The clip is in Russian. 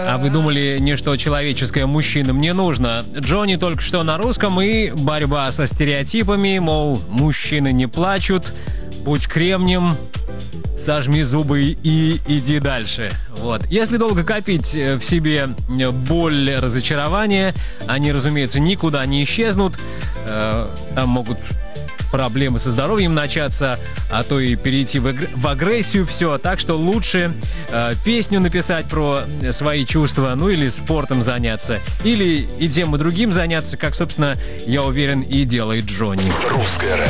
А вы думали, ничто человеческое мужчинам не нужно? Джонни только что на русском и борьба со стереотипами, мол, мужчины не плачут, будь кремнем, сожми зубы и иди дальше. Вот. Если долго копить в себе боль, разочарование, они, разумеется, никуда не исчезнут. Там могут проблемы со здоровьем начаться, а то и перейти в агрессию, все. Так что лучше песню написать про свои чувства, ну или спортом заняться, или и тем и другим заняться, как, собственно, я уверен, и делает Джонни. Русское радио.